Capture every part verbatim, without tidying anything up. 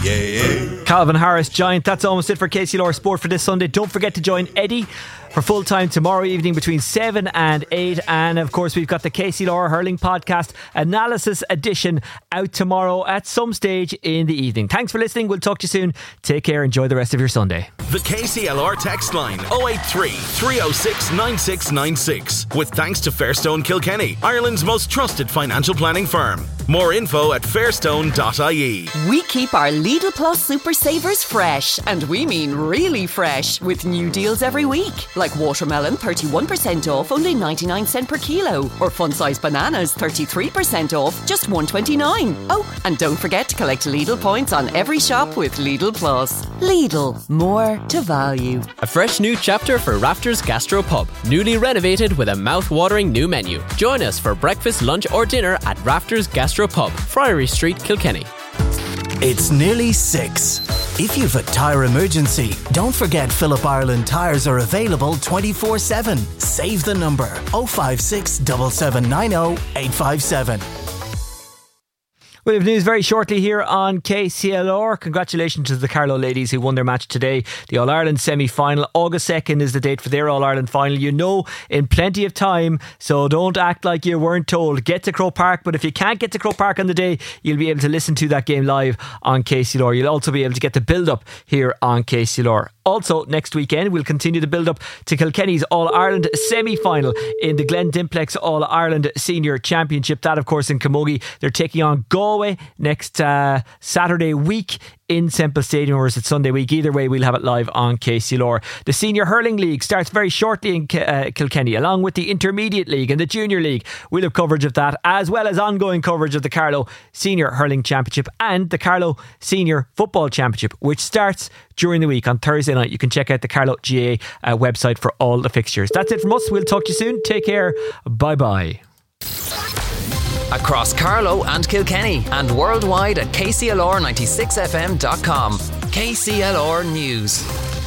yeah, yeah. Calvin Harris, Giant. That's almost it for K C L R Sport for this Sunday. Don't forget to join Eddie for full time tomorrow evening between seven and eight. And of course, we've got the K C L R Hurling Podcast Analysis Edition out tomorrow at some stage in the evening. Thanks for listening. We'll talk to you soon. Take care. Enjoy the rest of your Sunday. The K C L R text line oh eight three, three oh six, nine six nine six. With thanks to Fairstone Kilkenny, Ireland's most trusted financial planning firm. More info at fairstone dot I E. We keep our Lidl Plus Super Savers fresh, and we mean really fresh, with new deals every week. Like watermelon, thirty-one percent off, only ninety-nine cents per kilo. Or fun-sized bananas, thirty-three percent off, just one twenty-nine. Oh, and don't forget to collect Lidl points on every shop with Lidl Plus. Lidl, more to value. A fresh new chapter for Rafters Gastro Pub, newly renovated with a mouth-watering new menu. Join us for breakfast, lunch or dinner at Rafters Gastro Pub, Friary Street, Kilkenny. It's nearly six. If you've a tyre emergency, don't forget Phillip Ireland tyres are available twenty-four seven. Save the number oh five six, seven seven nine oh, eight five seven. We have news very shortly here on K C L R. Congratulations to the Carlow ladies who won their match today. The All-Ireland semi-final. August second is the date for their All-Ireland final. You know, in plenty of time, so don't act like you weren't told. Get to Croke Park, but if you can't get to Croke Park on the day, you'll be able to listen to that game live on K C L R. You'll also be able to get the build-up here on K C L R. Also, next weekend, we'll continue the build-up to Kilkenny's All-Ireland semi-final in the Glen Dimplex All-Ireland Senior Championship. That, of course, in Camogie. They're taking on Galway next uh, Saturday week in Semple Stadium, or is it Sunday week? Either way, we'll have it live on K C L R. The Senior Hurling League starts very shortly in uh, Kilkenny, along with the Intermediate League and the Junior League. We'll have coverage of that, as well as ongoing coverage of the Carlow Senior Hurling Championship and the Carlow Senior Football Championship, which starts during the week on Thursday night. You can check out the Carlow G A uh, website for all the fixtures. That's it from us. We'll talk to you soon. Take care. Bye bye. Across Carlow and Kilkenny and worldwide at K C L R ninety-six F M dot com. K C L R News.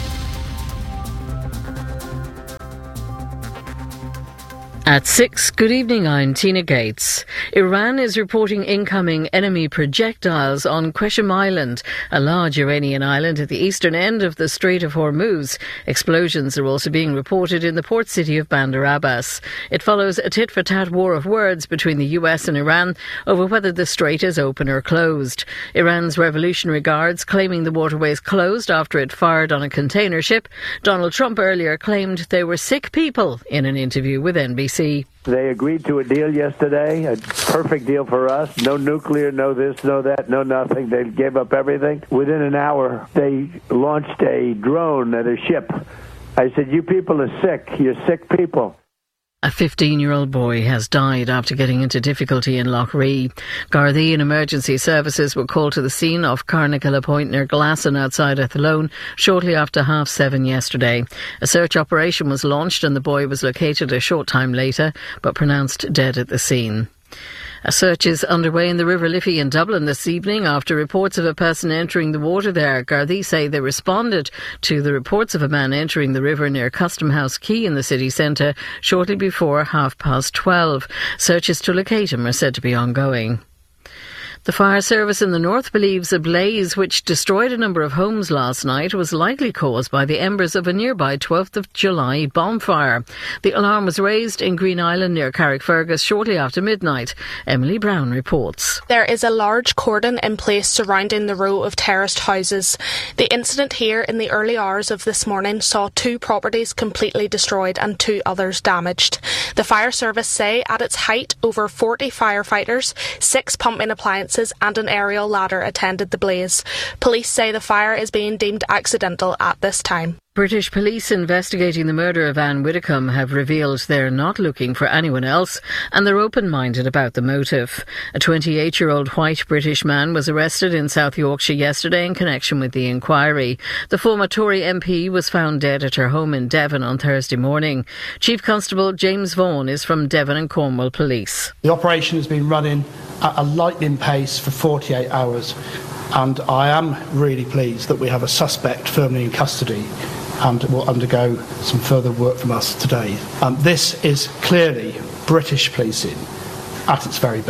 At six, good evening, I'm Tina Gates. Iran is reporting incoming enemy projectiles on Qeshm Island, a large Iranian island at the eastern end of the Strait of Hormuz. Explosions are also being reported in the port city of Bandar Abbas. It follows a tit-for-tat war of words between the U S and Iran over whether the strait is open or closed. Iran's Revolutionary Guards claiming the waterway is closed after it fired on a container ship. Donald Trump earlier claimed they were sick people in an interview with N B C. They agreed to a deal yesterday, a perfect deal for us. No nuclear, no this, no that, no nothing. They gave up everything. Within an hour, they launched a drone at a ship. I said, you people are sick. You're sick people. A fifteen-year-old boy has died after getting into difficulty in Loughree. Gardaí and emergency services were called to the scene off Carnacle Point near Glasson outside Athlone shortly after half seven yesterday. A search operation was launched and the boy was located a short time later but pronounced dead at the scene. A search is underway in the River Liffey in Dublin this evening after reports of a person entering the water there. Gardaí say they responded to the reports of a man entering the river near Custom House Quay in the city centre shortly before half past twelve. Searches to locate him are said to be ongoing. The fire service in the north believes a blaze which destroyed a number of homes last night was likely caused by the embers of a nearby twelfth of July bonfire. The alarm was raised in Green Island near Carrickfergus shortly after midnight. Emily Brown reports. There is a large cordon in place surrounding the row of terraced houses. The incident here in the early hours of this morning saw two properties completely destroyed and two others damaged. The fire service say at its height over forty firefighters, six pumping appliances and an aerial ladder attended the blaze. Police say the fire is being deemed accidental at this time. British police investigating the murder of Anne Widdecombe have revealed they're not looking for anyone else and they're open-minded about the motive. A twenty-eight-year-old white British man was arrested in South Yorkshire yesterday in connection with the inquiry. The former Tory M P was found dead at her home in Devon on Thursday morning. Chief Constable James Vaughan is from Devon and Cornwall Police. The operation has been running at a lightning pace for forty-eight hours and I am really pleased that we have a suspect firmly in custody and will undergo some further work from us today. Um, this is clearly British policing at its very best.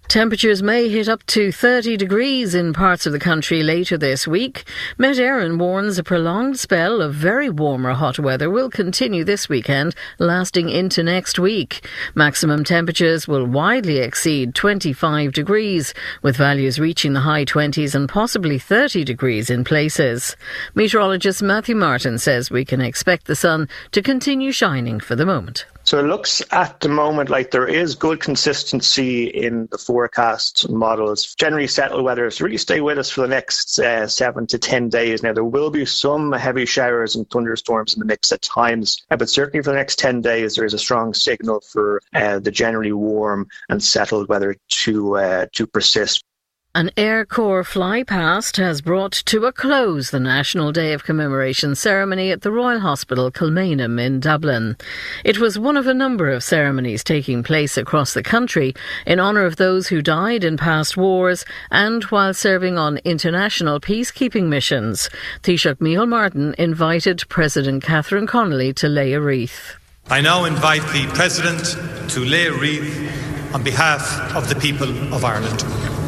Temperatures may hit up to thirty degrees in parts of the country later this week. Met Éireann warns a prolonged spell of very warm or hot weather will continue this weekend, lasting into next week. Maximum temperatures will widely exceed twenty-five degrees, with values reaching the high twenties and possibly thirty degrees in places. Meteorologist Matthew Martin says we can expect the sun to continue shining for the moment. So it looks at the moment like there is good consistency in the forecasts and models. Generally settled weather, so really stay with us for the next uh, seven to ten days. Now, there will be some heavy showers and thunderstorms in the mix at times, uh, but certainly for the next ten days, there is a strong signal for uh, the generally warm and settled weather to uh, to persist. An Air Corps flypast has brought to a close the National Day of Commemoration ceremony at the Royal Hospital Kilmainham in Dublin. It was one of a number of ceremonies taking place across the country in honour of those who died in past wars and while serving on international peacekeeping missions. Taoiseach Micheál Martin invited President Catherine Connolly to lay a wreath. I now invite the President to lay a wreath on behalf of the people of Ireland.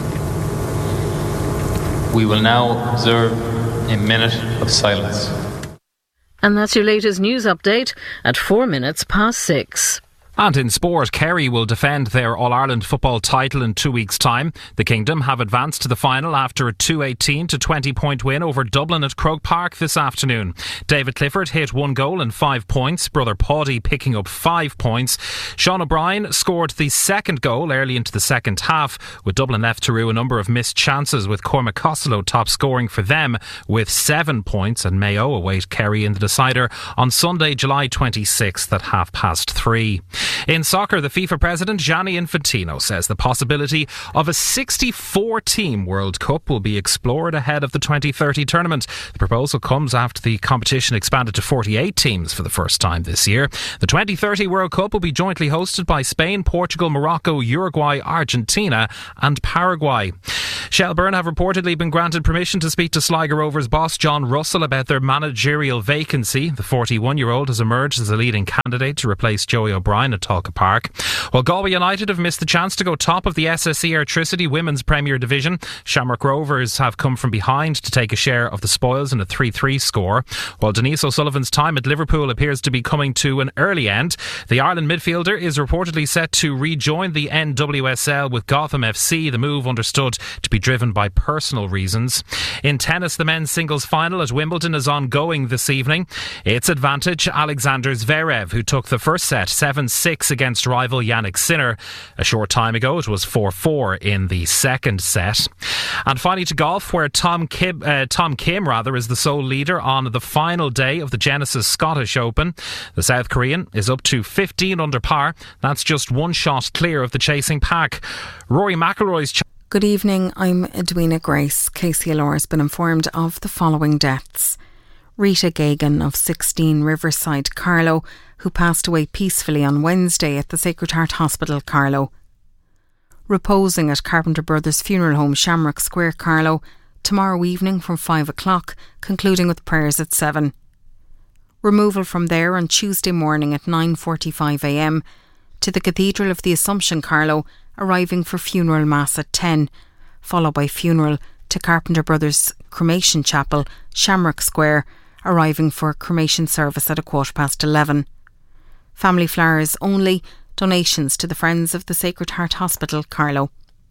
We will now observe a minute of silence. And that's your latest news update at four minutes past six. And in sport, Kerry will defend their All-Ireland football title in two weeks' time. The Kingdom have advanced to the final after a two eighteen to twenty point win over Dublin at Croke Park this afternoon. David Clifford hit one goal and five points, brother Paddy picking up five points. Sean O'Brien scored the second goal early into the second half, with Dublin left to rue a number of missed chances, with Cormac Costello top scoring for them with seven points, and Mayo await Kerry in the decider on Sunday, July twenty-sixth at half past three. In soccer, the FIFA president Gianni Infantino says the possibility of a sixty-four team World Cup will be explored ahead of the twenty thirty tournament. The proposal comes after the competition expanded to forty-eight teams for the first time this year. The twenty thirty World Cup will be jointly hosted by Spain, Portugal, Morocco, Uruguay, Argentina and Paraguay. Shelburne have reportedly been granted permission to speak to Sligo Rovers boss John Russell about their managerial vacancy. The forty-one-year-old has emerged as a leading candidate to replace Joey O'Brien at Talca Park. While Galway United have missed the chance to go top of the S S E Airtricity Women's Premier Division, Shamrock Rovers have come from behind to take a share of the spoils in a three three score. While Denise O'Sullivan's time at Liverpool appears to be coming to an early end, the Ireland midfielder is reportedly set to rejoin the N W S L with Gotham F C, the move understood to be driven by personal reasons. In tennis, the men's singles final at Wimbledon is ongoing this evening. Its advantage Alexander Zverev, who took the first set seven six against rival Yannick Sinner. A short time ago it was four four in the second set. And finally to golf, where Tom Kim, uh, Tom Kim rather is the sole leader on the final day of the Genesis Scottish Open. The South Korean is up to fifteen under par. That's just one shot clear of the chasing pack. Rory McIlroy's ch- Good evening, I'm Edwina Grace. K C L R has been informed of the following deaths. Rita Gagan of sixteen Riverside, Carlow, who passed away peacefully on Wednesday at the Sacred Heart Hospital, Carlow. Reposing at Carpenter Brothers Funeral Home, Shamrock Square, Carlow, tomorrow evening from five o'clock, concluding with prayers at seven. Removal from there on Tuesday morning at nine forty-five a m to the Cathedral of the Assumption, Carlow, arriving for funeral mass at ten, followed by funeral to Carpenter Brothers Cremation Chapel, Shamrock Square, arriving for cremation service at a quarter past eleven. Family flowers only, donations to the Friends of the Sacred Heart Hospital, Carlow.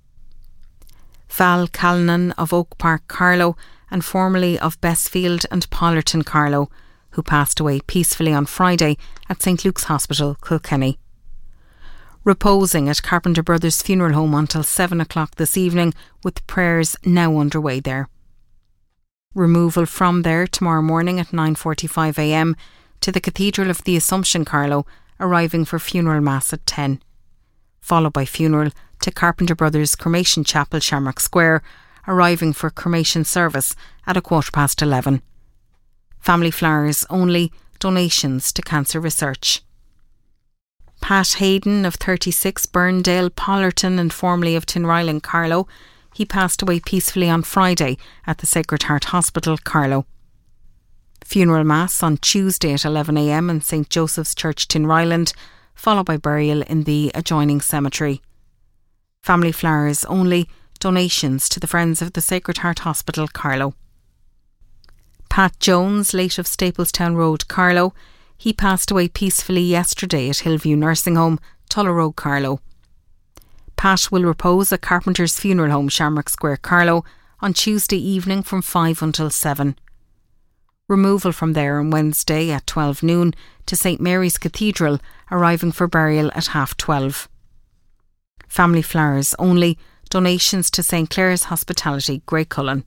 Val Callanan of Oak Park, Carlow, and formerly of Bestfield and Pollerton, Carlow, who passed away peacefully on Friday at St Luke's Hospital, Kilkenny. Reposing at Carpenter Brothers Funeral Home until seven o'clock this evening, with prayers now underway there. Removal from there tomorrow morning at nine forty-five a m to the Cathedral of the Assumption, Carlow, arriving for funeral mass at ten, followed by funeral to Carpenter Brothers Cremation Chapel, Shamrock Square, arriving for cremation service at a quarter past eleven. Family flowers only, donations to cancer research. Pat Hayden of thirty-six, Burndale, Pollerton, and formerly of Tinryland, Carlow. He passed away peacefully on Friday at the Sacred Heart Hospital, Carlow. Funeral mass on Tuesday at eleven a m in St Joseph's Church, Tinryland, followed by burial in the adjoining cemetery. Family flowers only. Donations to the Friends of the Sacred Heart Hospital, Carlow. Pat Jones, late of Staplestown Road, Carlow. He passed away peacefully yesterday at Hillview Nursing Home, Tulla Road, Carlow. Pat will repose at Carpenter's Funeral Home, Shamrock Square, Carlow, on Tuesday evening from five until seven. Removal from there on Wednesday at twelve noon to St Mary's Cathedral, arriving for burial at half twelve. Family flowers only. Donations to St Clare's Hospitality, Greycullen.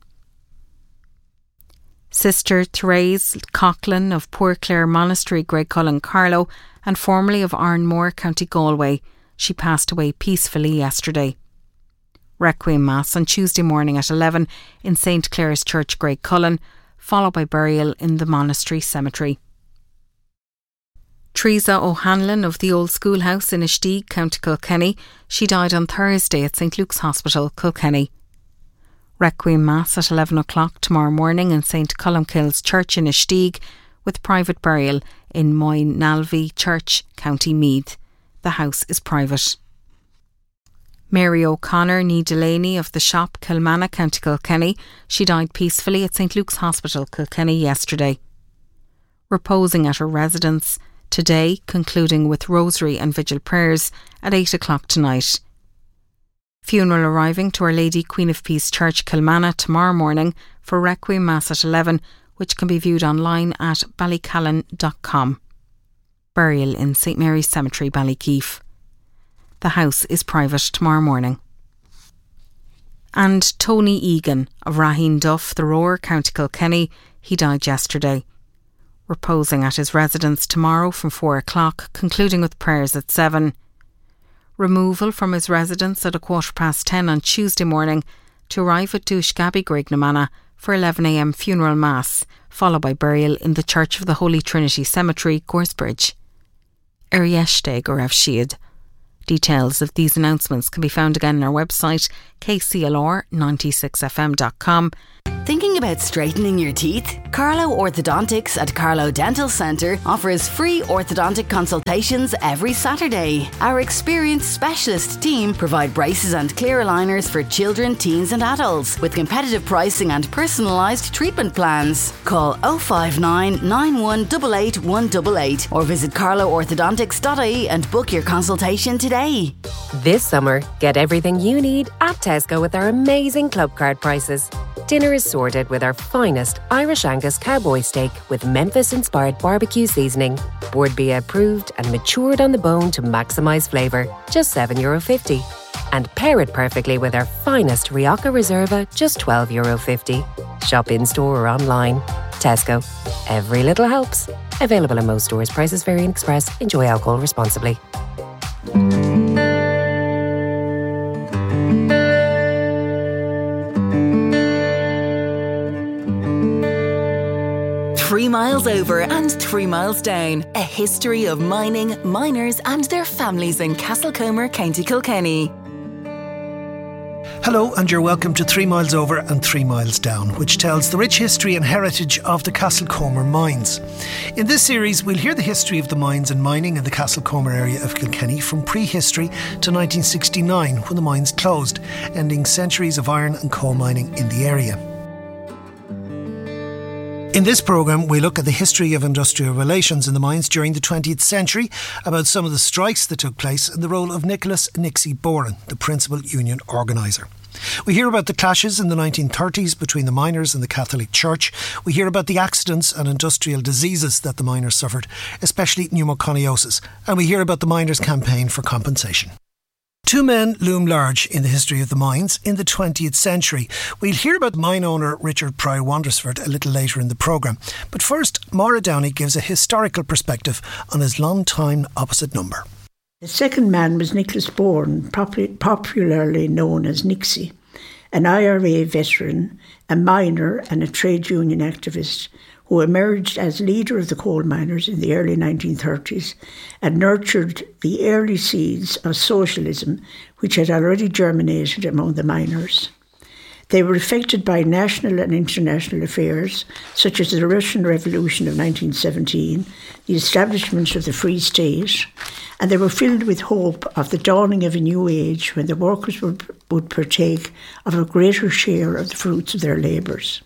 Sister Therese Coughlin of Poor Clare Monastery, Greycullen, Carlow, and formerly of Arnmore, County Galway. She passed away peacefully yesterday. Requiem Mass on Tuesday morning at eleven in St Clare's Church, Greycullen, followed by burial in the monastery cemetery. Teresa O'Hanlon of the Old Schoolhouse in Ishtigue, County Kilkenny. She died on Thursday at St Luke's Hospital, Kilkenny. Requiem Mass at eleven o'clock tomorrow morning in St Columkille's Church in Ishtigue, with private burial in Moyne Nalvey Church, County Meath. The house is private. Mary O'Connor Nee Delaney of the Shop, Kilmanagh, County Kilkenny. She died peacefully at St Luke's Hospital, Kilkenny, yesterday. Reposing at her residence today, concluding with rosary and vigil prayers at eight o'clock tonight. Funeral arriving to Our Lady Queen of Peace Church, Kilmanagh, tomorrow morning for Requiem Mass at eleven, which can be viewed online at ballycallan dot com. Burial in St Mary's Cemetery, Ballykeefe. The house is private tomorrow morning. And Tony Egan of Raheen Duff, The Roar, County Kilkenny. He died yesterday. Reposing at his residence tomorrow from four o'clock, concluding with prayers at seven. Removal from his residence at a quarter past ten on Tuesday morning to arrive at Doushgaby, Graignamanagh for eleven a m funeral mass, followed by burial in the Church of the Holy Trinity Cemetery, Gorsebridge. Erieshte Gorev Shiad. Details of these announcements can be found again on our website, k c l r ninety-six f m dot com. Thinking about straightening your teeth? Carlow Orthodontics at Carlow Dental Centre offers free orthodontic consultations every Saturday. Our experienced specialist team provide braces and clear aligners for children, teens and adults with competitive pricing and personalised treatment plans. Call oh five nine, nine one eight eight, one eight eight or visit carlow orthodontics dot I E and book your consultation today. This summer, get everything you need at Tesco with our amazing club card prices. Dinner is sorted with our finest Irish Angus cowboy steak with Memphis-inspired barbecue seasoning. Board B approved and matured on the bone to maximise flavour, just seven euro fifty. And pair it perfectly with our finest Rioja Reserva, just twelve euro fifty. Shop in-store or online. Tesco. Every little helps. Available in most stores. Prices vary in Express. Enjoy alcohol responsibly. Three miles over and three miles down. A history of mining, miners and their families in Castlecomer, County Kilkenny. Hello and you're welcome to Three Miles Over and Three Miles Down, which tells the rich history and heritage of the Castlecomer mines. In this series we'll hear the history of the mines and mining in the Castlecomer area of Kilkenny from prehistory to nineteen sixty-nine, when the mines closed, ending centuries of iron and coal mining in the area. In this programme, we look at the history of industrial relations in the mines during the twentieth century, about some of the strikes that took place and the role of Nicholas Nixie Boran, the principal union organiser. We hear about the clashes in the nineteen thirties between the miners and the Catholic Church. We hear about the accidents and industrial diseases that the miners suffered, especially pneumoconiosis. And we hear about the miners' campaign for compensation. Two men loom large in the history of the mines in the twentieth century. We'll hear about mine owner Richard Pryor Wandersford a little later in the programme. But first, Maura Downey gives a historical perspective on his long-time opposite number. The second man was Nicholas Boran, popularly known as Nixie, an I R A veteran, a miner and a trade union activist who emerged as leader of the coal miners in the early nineteen thirties and nurtured the early seeds of socialism which had already germinated among the miners. They were affected by national and international affairs, such as the Russian Revolution of nineteen seventeen, the establishment of the Free State, and they were filled with hope of the dawning of a new age when the workers would, would partake of a greater share of the fruits of their labours.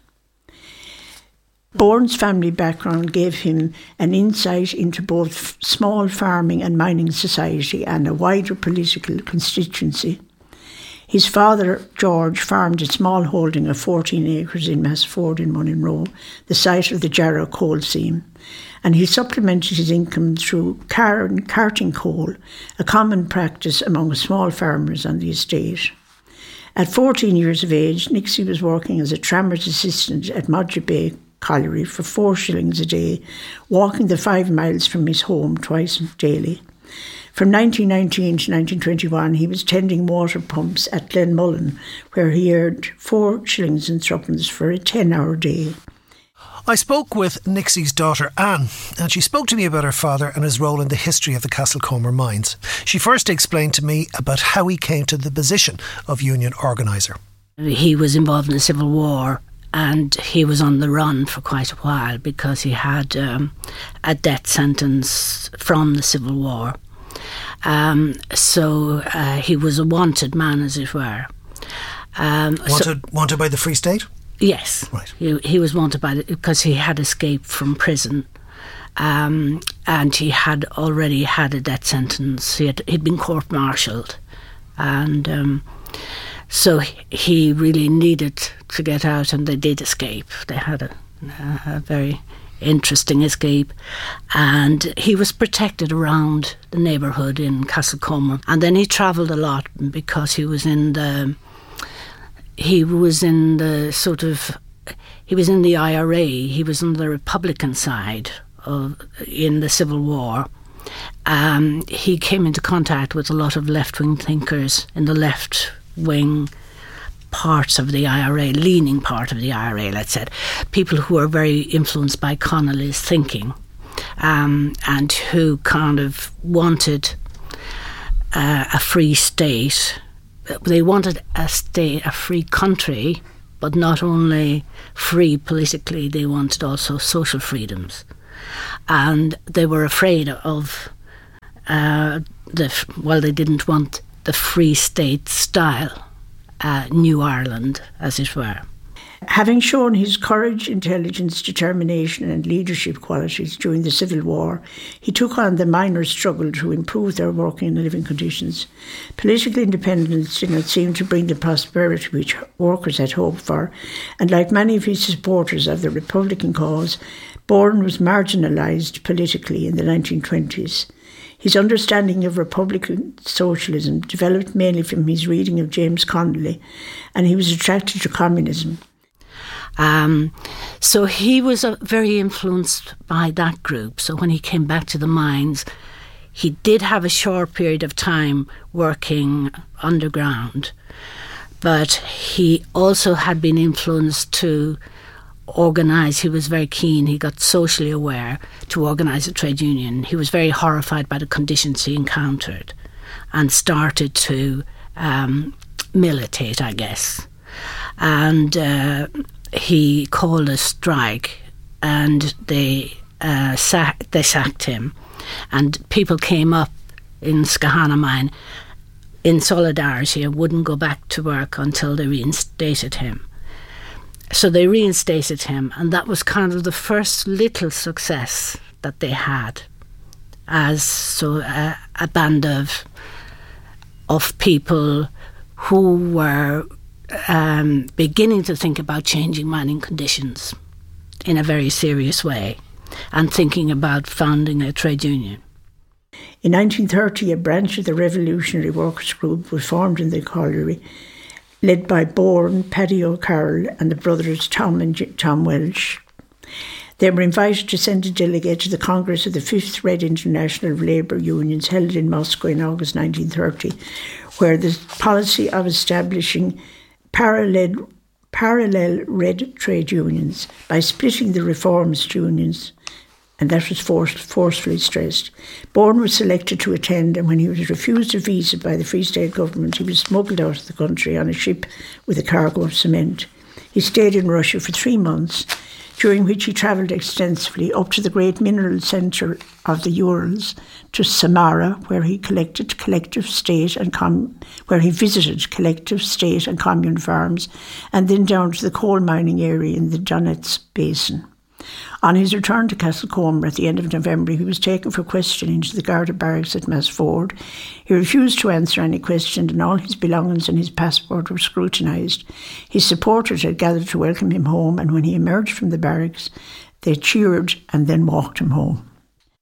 Bourne's family background gave him an insight into both small farming and mining society and a wider political constituency. His father, George, farmed a small holding of fourteen acres in Massford in Munninrow, the site of the Jarrow coal seam, and he supplemented his income through car- carting coal, a common practice among small farmers on the estate. At fourteen years of age, Nixie was working as a trammer's assistant at Modja Bay Colliery for four shillings a day, walking the five miles from his home twice daily. From nineteen nineteen to nineteen twenty-one, he was tending water pumps at Glenmullen, where he earned four shillings and threepence for a ten-hour day. I spoke with Nixie's daughter Anne, and she spoke to me about her father and his role in the history of the Castlecomer mines. She first explained to me about how he came to the position of union organiser. He was involved in the Civil War, and he was on the run for quite a while because he had um, a death sentence from the Civil War. Um, so uh, he was a wanted man, as it were. Um, wanted, so, wanted by the Free State? Yes. Right. He, he was wanted by the, because he had escaped from prison, um, and he had already had a death sentence. He had he'd been court-martialed, and um, so he really needed to get out, and they did escape. They had a, a very interesting escape, and he was protected around the neighbourhood in Castlecomer, and then he travelled a lot because he was in the he was in the sort of he was in the I R A, he was on the Republican side of in the Civil War. Um, he came into contact with a lot of left-wing thinkers in the left-wing parts of the I R A, leaning part of the I R A, let's say, people who are very influenced by Connolly's thinking, um, and who kind of wanted uh, a free state. They wanted a state, a free country, but not only free politically, they wanted also social freedoms. And they were afraid of uh, the, well, they didn't want the Free State style. Uh, New Ireland, as it were. Having shown his courage, intelligence, determination and leadership qualities during the Civil War, he took on the miners' struggle to improve their working and living conditions. Political independence did not seem to bring the prosperity which workers had hoped for, and like many of his supporters of the Republican cause, Bourne was marginalised politically in the nineteen twenties. His understanding of Republican socialism developed mainly from his reading of James Connolly, and he was attracted to communism. Um, so he was uh, very influenced by that group. So when he came back to the mines, he did have a short period of time working underground, but he also had been influenced to organise. He was very keen, he got socially aware to organise a trade union. He was very horrified by the conditions he encountered and started to um, militate, I guess. And uh, he called a strike, and they uh, sack, they sacked him. And people came up in Skahana mine in solidarity and wouldn't go back to work until they reinstated him. So they reinstated him, and that was kind of the first little success that they had as so uh, a band of of people who were um, beginning to think about changing mining conditions in a very serious way and thinking about founding a trade union. In nineteen thirty, a branch of the Revolutionary Workers' Group was formed in the colliery, led by Bourne, Paddy O'Carroll and the brothers Tom and J- Tom Welsh. They were invited to send a delegate to the Congress of the Fifth Red International Labour Unions held in Moscow in August nineteen thirty, where the policy of establishing parallel, parallel red trade unions by splitting the reformist unions and that was forced, forcefully stressed. Bourne was selected to attend, and when he was refused a visa by the Free State government, he was smuggled out of the country on a ship with a cargo of cement. He stayed in Russia for three months, during which he travelled extensively up to the great mineral centre of the Urals, to Samara, where he collected collective state and com- where he visited collective state and commune farms, and then down to the coal mining area in the Donetsk basin. On his return to Castlecomer at the end of November, he was taken for questioning to the Garda barracks at Massford. He refused to answer any question, and all his belongings and his passport were scrutinised. His supporters had gathered to welcome him home, and when he emerged from the barracks, they cheered and then walked him home.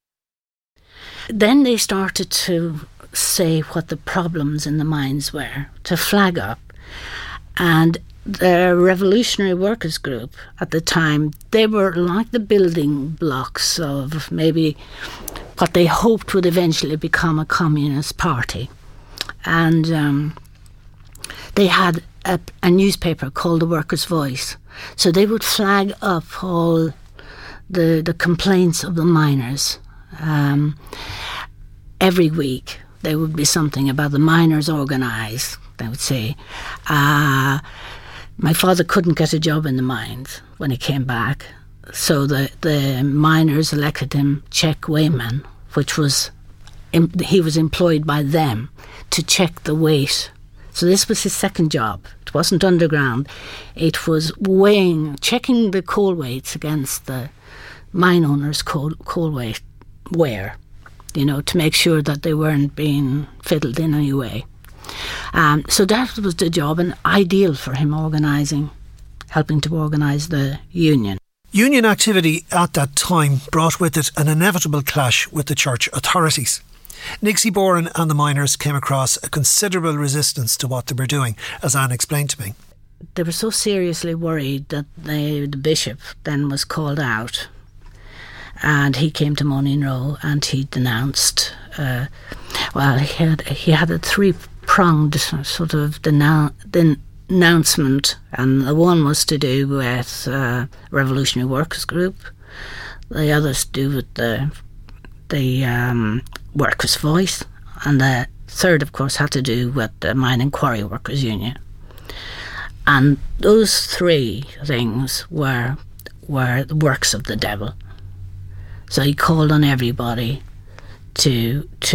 Then they started to say what the problems in the mines were, to flag up. And the Revolutionary Workers Group at the time, they were like the building blocks of maybe what they hoped would eventually become a communist party. And um, they had a, a newspaper called The Workers' Voice. So they would flag up all the, the complaints of the miners. Um, every week there would be something about the miners organised. They would say, uh, my father couldn't get a job in the mines when he came back, so the, the miners elected him check weighman, which was, he was employed by them to check the weight. So this was his second job. It wasn't underground. It was weighing, checking the coal weights against the mine owners' coal, coal weight wear, you know, to make sure that they weren't being fiddled in any way. Um, so that was the job, and ideal for him organising, helping to organise the union. Union activity at that time brought with it an inevitable clash with the church authorities. Nixie Boran and the miners came across a considerable resistance to what they were doing, as Anne explained to me. They were so seriously worried that they, the bishop then was called out, and he came to Monin Row and he denounced, uh, well, he had, he had a three pronged sort of denou- denouncement, and the one was to do with uh, Revolutionary Workers Group, the others to do with the the um, Workers' Voice, and the third, of course, had to do with the Mine and Quarry Workers Union. And those three things were were the works of the devil. So he called on everybody to to